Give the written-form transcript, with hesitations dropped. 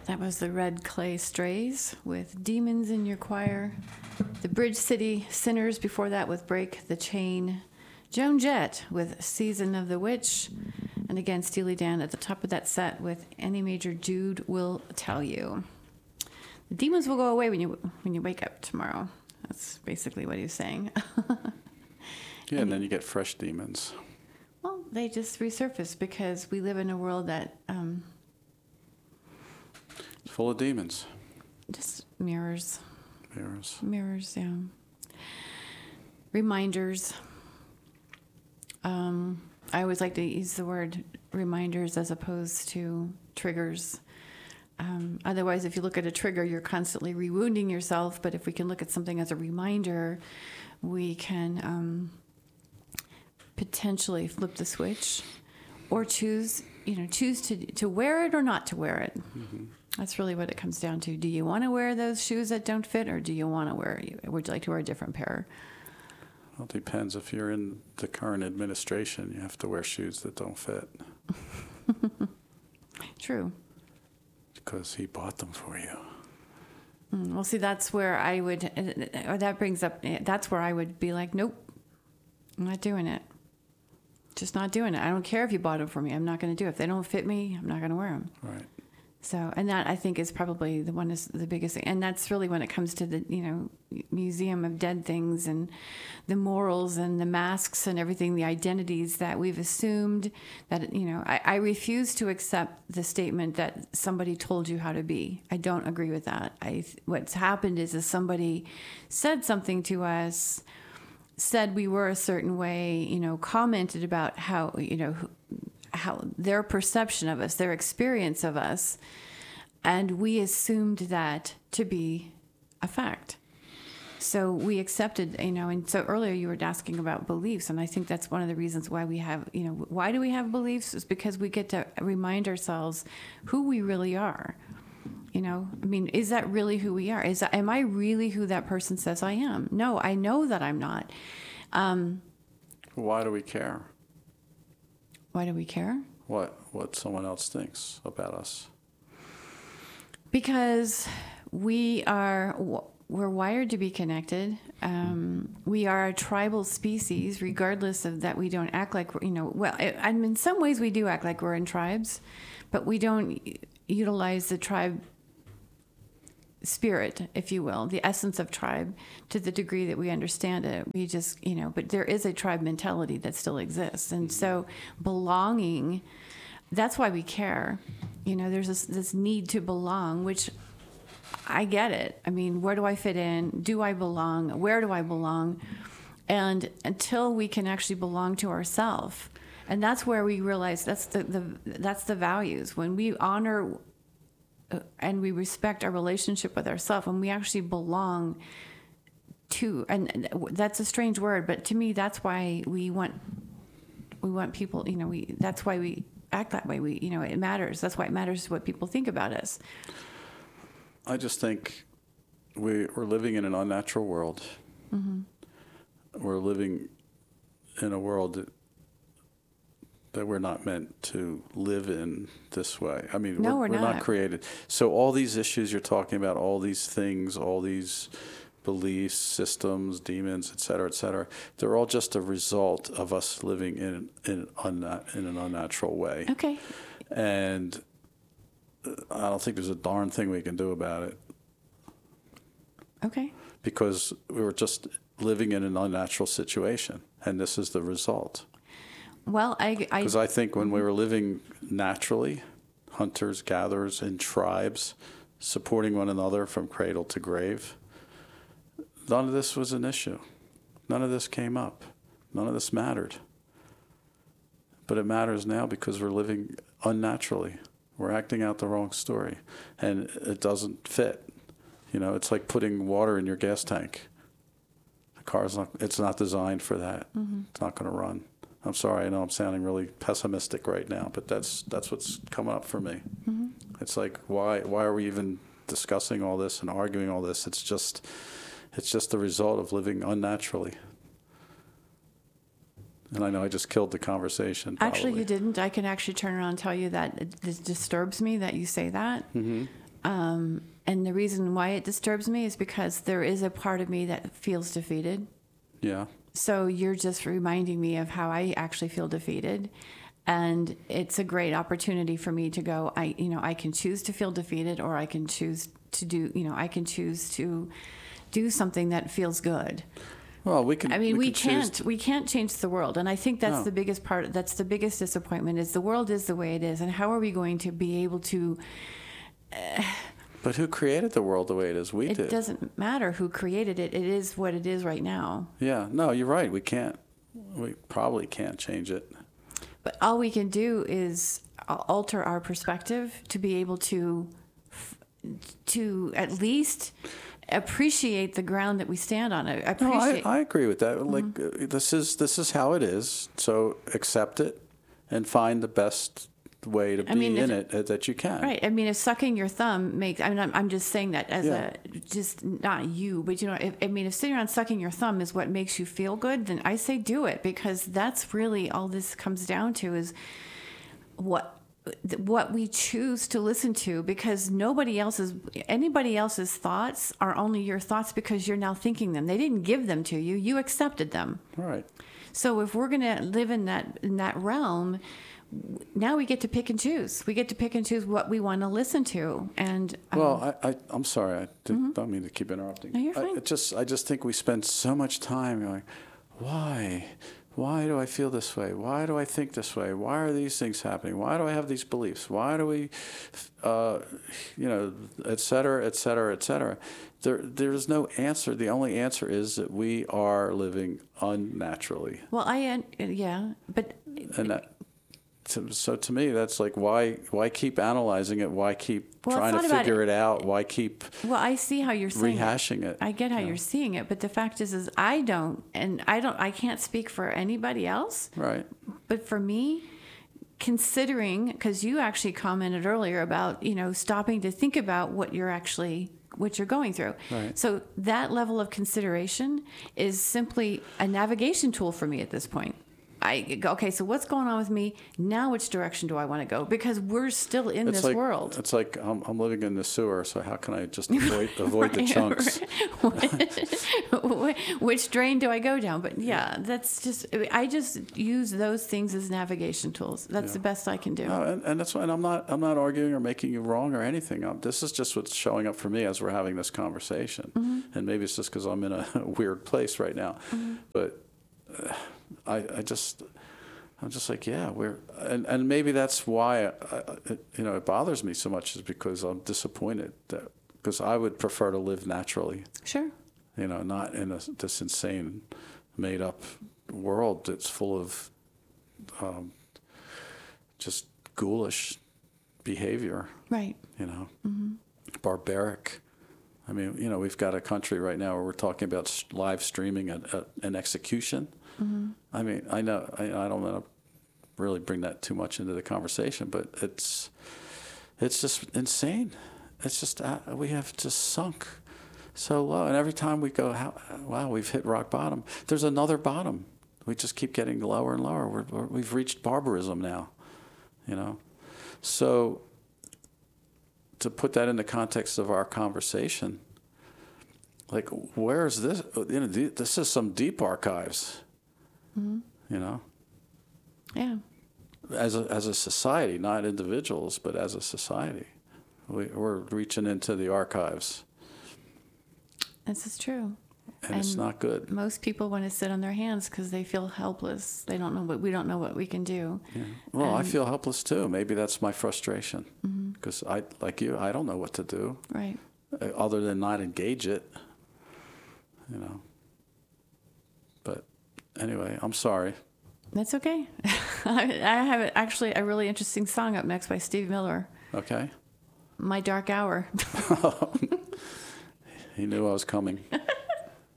That was the Red Clay Strays with Demons in Your Choir. The Bridge City Sinners before that with Break the Chain. Joan Jett with Season of the Witch. And again, Steely Dan at the top of that set with Any Major Jude Will Tell You. The demons will go away when you wake up tomorrow. That's basically what he's saying. Yeah, and then you get fresh demons. Well, they just resurface because we live in a world that Full of demons. just mirrors. Mirrors. Yeah. Reminders. I always like to use the word reminders as opposed to triggers. Otherwise, if you look at a trigger, you're constantly rewounding yourself. But if we can look at something as a reminder, we can potentially flip the switch or choose to wear it or not to wear it. Mm-hmm. That's really what it comes down to. Do you want to wear those shoes that don't fit, or do you want to would you like to wear a different pair? Well, it depends. If you're in the current administration, you have to wear shoes that don't fit. True. Because he bought them for you. Well, see, that's where I would, or that brings up, that's where I would be like, nope, I'm not doing it. Just not doing it. I don't care if you bought them for me. I'm not going to do it. If they don't fit me, I'm not going to wear them. Right. So, and that I think is probably the biggest thing. And that's really when it comes to the, Museum of Dead Things and the morals and the masks and everything, the identities that we've assumed that, I refuse to accept the statement that somebody told you how to be. I don't agree with that. What's happened is somebody said something to us, said we were a certain way, commented about how their perception of us, their experience of us, and we assumed that to be a fact. So we accepted, and so earlier you were asking about beliefs, and I think that's one of the reasons why we have, why do we have beliefs? Is because we get to remind ourselves who we really are. Is that really who we are? Am I really who that person says I am? No, I know that I'm not. Why do we care? Why do we care? What someone else thinks about us. Because we're wired to be connected. We are a tribal species, regardless of that we don't act like, in some ways we do act like we're in tribes, but we don't utilize the tribe spirit, if you will, the essence of tribe to the degree that we understand it. We just, but there is a tribe mentality that still exists. And so belonging, that's why we care. There's this need to belong, which I get it. Where do I fit in? Do I belong? Where do I belong? And until we can actually belong to ourselves, and that's where we realize that's the values. When we honor and we respect our relationship with ourselves, and we actually belong to, and that's a strange word, but to me, that's why we want people, that's why we act that way. It matters. That's why it matters what people think about us. I just think we're living in an unnatural world. Mm-hmm. We're living in a world that we're not meant to live in this way. We're not created. So all these issues you're talking about, all these things, all these beliefs, systems, demons, et cetera, they're all just a result of us living in an unnatural way. Okay. And I don't think there's a darn thing we can do about it. Okay. Because we were just living in an unnatural situation, and this is the result. Well, because I think when we were living naturally, hunters, gatherers, in tribes, supporting one another from cradle to grave, none of this was an issue. None of this came up. None of this mattered. But it matters now because we're living unnaturally. We're acting out the wrong story, and it doesn't fit. It's like putting water in your gas tank. The car's it's not designed for that. Mm-hmm. It's not going to run. I'm sorry, I know I'm sounding really pessimistic right now, but that's what's coming up for me. Mm-hmm. It's like, why are we even discussing all this and arguing all this? It's just the result of living unnaturally. And I know I just killed the conversation. Probably. Actually, you didn't. I can actually turn around and tell you that it disturbs me that you say that. Mm-hmm. And the reason why it disturbs me is because there is a part of me that feels defeated. Yeah. So you're just reminding me of how I actually feel defeated. And it's a great opportunity for me to go, I can choose to feel defeated, or I can choose to do something that feels good. Well, we can. We choose can't change the world. And I think that's No. the biggest part. That's the biggest disappointment, is the world is the way it is. And how are we going to be able to, But who created the world the way it is? We it did. doesn't matter who created it. It is what it is right now. Yeah. No, you're right. We can't. We probably can't change it. But all we can do is alter our perspective to be able to at least appreciate the ground that we stand on. No, Appreciate. I agree with that. Like this is how it is. So accept it and find the best way to be in it that you can. Right. If sucking your thumb makes, I'm just saying that as just not you, but if sitting around sucking your thumb is what makes you feel good, then I say do it, because that's really all this comes down to, is what we choose to listen to, because anybody else's thoughts are only your thoughts because you're now thinking them. They didn't give them to you. You accepted them. Right. So if we're going to live in that realm, now we get to pick and choose. We get to pick and choose what we want to listen to. And Well, I'm sorry. I don't mean to keep interrupting. No, you're fine. I just think we spend so much time going, why? Why do I feel this way? Why do I think this way? Why are these things happening? Why do I have these beliefs? Why do we, et cetera, et cetera, et cetera. There's no answer. The only answer is that we are living unnaturally. Well, but And that, so to me, that's like, why keep analyzing it? Why keep trying to figure it out? Why keep I see how you're saying rehashing it? I get how you're seeing it, but the fact is I can't speak for anybody else. Right. But for me, considering, because you actually commented earlier about, stopping to think about what you're going through. Right. So that level of consideration is simply a navigation tool for me at this point. I go, okay, so what's going on with me now? Which direction do I want to go? Because we're still in this world. It's like I'm living in the sewer, so how can I just avoid the chunks? Which drain do I go down? But I just use those things as navigation tools. That's the best I can do. No, and that's why I'm not arguing or making you wrong or anything. This is just what's showing up for me as we're having this conversation. Mm-hmm. And maybe it's just because I'm in a weird place right now, mm-hmm. But. I'm just like, and maybe that's why it bothers me so much, is because I'm disappointed because I would prefer to live naturally. Sure. Not in this insane, made up world that's full of just ghoulish behavior. Right. Mm-hmm. Barbaric. We've got a country right now where we're talking about live streaming an execution. Mm-hmm. I know I don't want to really bring that too much into the conversation, but it's just insane. It's just we have just sunk so low, and every time we go, wow, we've hit rock bottom. There's another bottom. We just keep getting lower and lower. We've reached barbarism now, So to put that in the context of our conversation, like, where is this? This is some deep archives. Mm-hmm. Yeah. As a society, not individuals, but as a society, we're reaching into the archives. This is true. And it's not good. Most people want to sit on their hands because they feel helpless. They don't know we don't know what we can do. Yeah. Well, I feel helpless too. Maybe that's my frustration, because I don't know what to do. Right. Other than not engage it. But anyway, I'm sorry. That's okay. I have actually a really interesting song up next by Steve Miller. Okay. My Dark Hour. He knew I was coming.